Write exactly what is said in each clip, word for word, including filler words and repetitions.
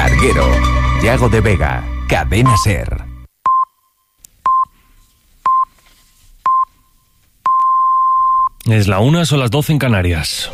Larguero. Yago de Vega. Cadena SER. Es la una, son las doce en Canarias.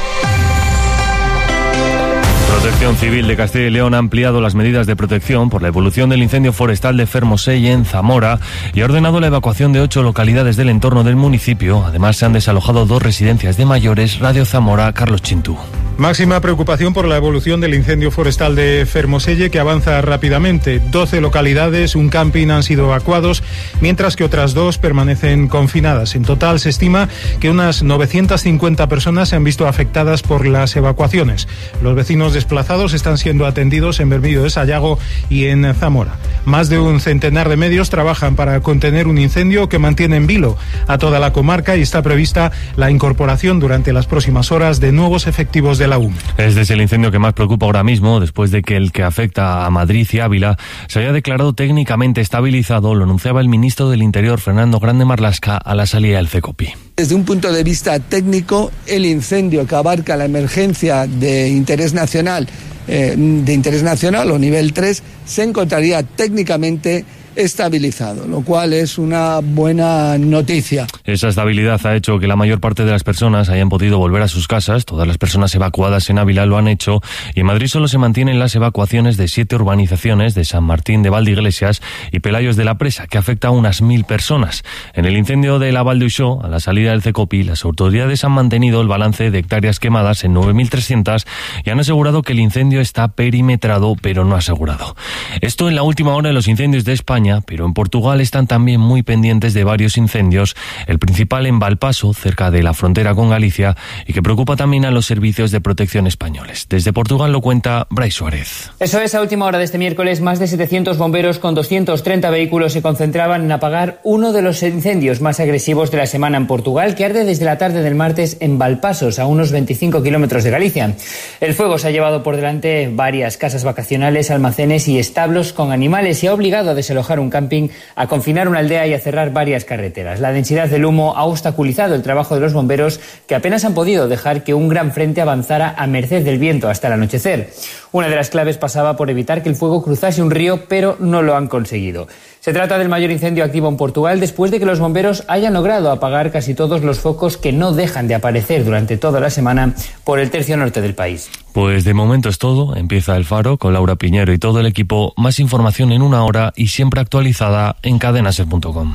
Protección Civil de Castilla y León ha ampliado las medidas de protección por la evolución del incendio forestal de Fermoselle en Zamora y ha ordenado la evacuación de ocho localidades del entorno del municipio. Además, se han desalojado dos residencias de mayores. Radio Zamora, Carlos Chintú. Máxima preocupación por la evolución del incendio forestal de Fermoselle, que avanza rápidamente. doce localidades, un camping han sido evacuados, mientras que otras dos permanecen confinadas. En total se estima que unas novecientas cincuenta personas se han visto afectadas por las evacuaciones. Los vecinos desplazados están siendo atendidos en Bermillo de Sayago y en Zamora. Más de un centenar de medios trabajan para contener un incendio que mantiene en vilo a toda la comarca y está prevista la incorporación durante las próximas horas de nuevos efectivos de la U M E. Este es el incendio que más preocupa ahora mismo, después de que el que afecta a Madrid y Ávila se haya declarado técnicamente estabilizado. Lo anunciaba el ministro del Interior, Fernando Grande Marlaska, a la salida del CECOPI. Desde un punto de vista técnico, el incendio que abarca la emergencia de interés nacional, eh, de interés nacional o nivel tres, se encontraría técnicamente estabilizado, lo cual es una buena noticia. Esa estabilidad ha hecho que la mayor parte de las personas hayan podido volver a sus casas. Todas las personas evacuadas en Ávila lo han hecho, y en Madrid solo se mantienen las evacuaciones de siete urbanizaciones de San Martín de Valdeiglesias y Pelayos de la Presa, que afecta a unas mil personas. En el incendio de la Val d'Uixó, a la salida del CECOPI, las autoridades han mantenido el balance de hectáreas quemadas en nueve mil trescientas y han asegurado que el incendio está perimetrado, pero no asegurado. Esto en la última hora de los incendios de España, pero en Portugal están también muy pendientes de varios incendios, el principal en Valpaso, cerca de la frontera con Galicia, y que preocupa también a los servicios de protección españoles. Desde Portugal lo cuenta Brais Suárez. Eso es, a última hora de este miércoles, más de setecientos bomberos con doscientos treinta vehículos se concentraban en apagar uno de los incendios más agresivos de la semana en Portugal, que arde desde la tarde del martes en Valpasos, a unos veinticinco kilómetros de Galicia. El fuego se ha llevado por delante varias casas vacacionales, almacenes y establos con animales y ha obligado a desalojar un camping, a confinar una aldea y a cerrar varias carreteras. La densidad del humo ha obstaculizado el trabajo de los bomberos, que apenas han podido dejar que un gran frente avanzara a merced del viento hasta el anochecer. Una de las claves pasaba por evitar que el fuego cruzase un río, pero no lo han conseguido. Se trata del mayor incendio activo en Portugal después de que los bomberos hayan logrado apagar casi todos los focos que no dejan de aparecer durante toda la semana por el tercio norte del país. Pues de momento es todo. Empieza El Faro con Laura Piñero y todo el equipo. Más información en una hora y siempre actualizada en cadena ser punto com.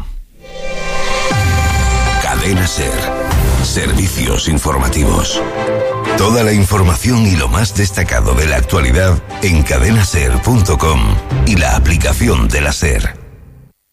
Cadena SER. Servicios informativos. Toda la información y lo más destacado de la actualidad en cadena ser punto com y la aplicación de la SER.